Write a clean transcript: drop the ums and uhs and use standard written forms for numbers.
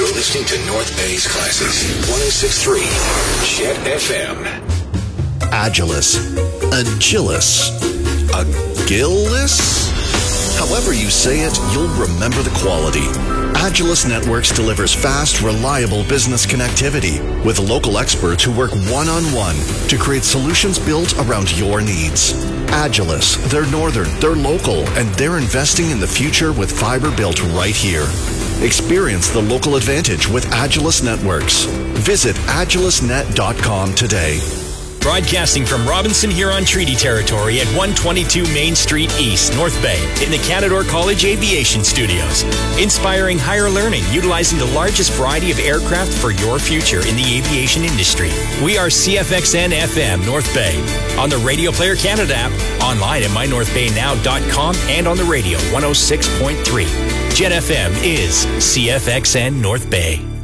You're listening to North Bay's Classics, 106.3 Jet FM. Agilis, Agilis, Agilis? However you say it, you'll remember the quality. Agilis Networks delivers fast, reliable business connectivity with local experts who work one-on-one to create solutions built around your needs. Agilis, they're northern, they're local, and they're investing in the future with fiber built right here. Experience the local advantage with Agilis Networks. Visit agilisnet.com today. Broadcasting from Robinson Huron Treaty Territory at 122 Main Street East, North Bay, in the Canadore College Aviation Studios. Inspiring higher learning, utilizing the largest variety of aircraft for your future in the aviation industry. We are CFXN FM North Bay, on the Radio Player Canada app, online at mynorthbaynow.com, and on the radio 106.3. Jet FM is CFXN North Bay.